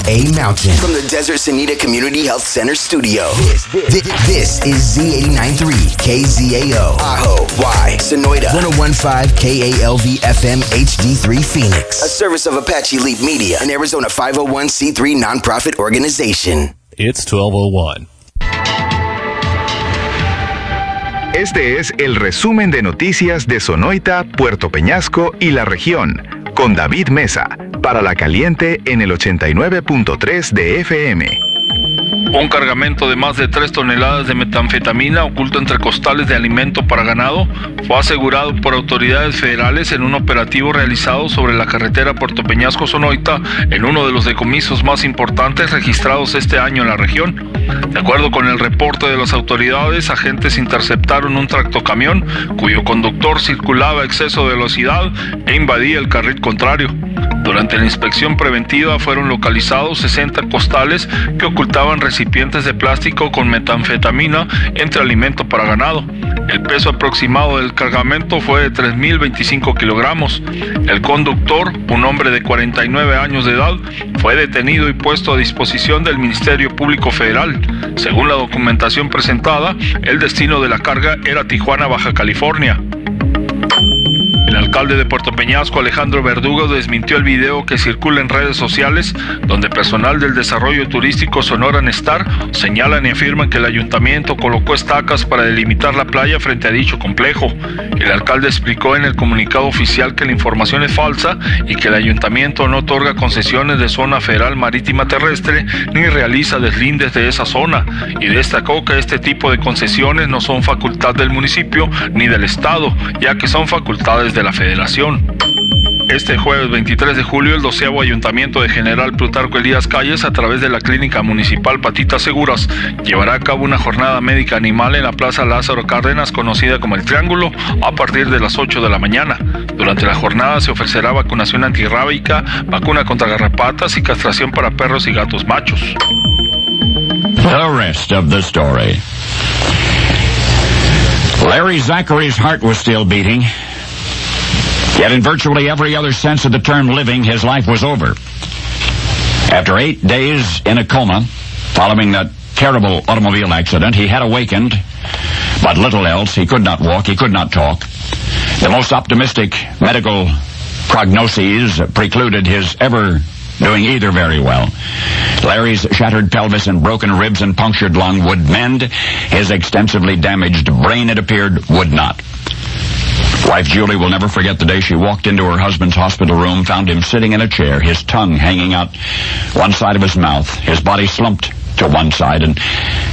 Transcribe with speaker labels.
Speaker 1: A. Mountain. From the Desert Sanita Community Health Center studio, this is Z89.3 KZAO. Ajo, Y, Sonoita. 101.5 KALV FM HD3 Phoenix. A service of Apache Leap Media, an Arizona 501c3 nonprofit organization.
Speaker 2: It's 12:01.
Speaker 3: Este es el resumen de noticias de Sonoita, Puerto Peñasco y la región, con David Mesa, para La Caliente en el 89.3 de FM.
Speaker 4: Un cargamento de más de 3 toneladas de metanfetamina oculto entre costales de alimento para ganado fue asegurado por autoridades federales en un operativo realizado sobre la carretera Puerto Peñasco-Sonoita, en uno de los decomisos más importantes registrados este año en la región. De acuerdo con el reporte de las autoridades, agentes interceptaron un tractocamión cuyo conductor circulaba a exceso de velocidad e invadía el carril contrario. Durante la inspección preventiva fueron localizados 60 costales que ocultaban recipientes de plástico con metanfetamina entre alimento para ganado. El peso aproximado del cargamento fue de 3.025 kilogramos. El conductor, un hombre de 49 años de edad, fue detenido y puesto a disposición del Ministerio Público Federal. Según la documentación presentada, el destino de la carga era Tijuana, Baja California. El alcalde de Puerto Peñasco, Alejandro Verdugo, desmintió el video que circula en redes sociales donde personal del desarrollo turístico Sonora Nestar señalan y afirman que el ayuntamiento colocó estacas para delimitar la playa frente a dicho complejo. El alcalde explicó en el comunicado oficial que la información es falsa y que el ayuntamiento no otorga concesiones de zona federal marítima terrestre ni realiza deslindes de esa zona, y destacó que este tipo de concesiones no son facultad del municipio ni del estado, ya que son facultades de la Federación. Este jueves 23 de julio, el 12º Ayuntamiento de General Plutarco Elías Calles, a través de la Clínica Municipal Patitas Seguras, llevará a cabo una jornada médica animal en la Plaza Lázaro Cárdenas, conocida como El Triángulo, a partir de las 8 de la mañana. Durante la jornada se ofrecerá vacunación antirrábica, vacuna contra garrapatas y castración para perros y gatos machos.
Speaker 5: The rest of the story. Larry Zachary's heart was still beating. Yet in virtually every other sense of the term living, his life was over. After 8 days in a coma, following that terrible automobile accident, he had awakened, but little else. He could not walk, he could not talk. The most optimistic medical prognoses precluded his ever doing either very well. Larry's shattered pelvis and broken ribs and punctured lung would mend. His extensively damaged brain, it appeared, would not. Wife Julie will never forget the day she walked into her husband's hospital room, found him sitting in a chair, his tongue hanging out one side of his mouth, his body slumped to one side, and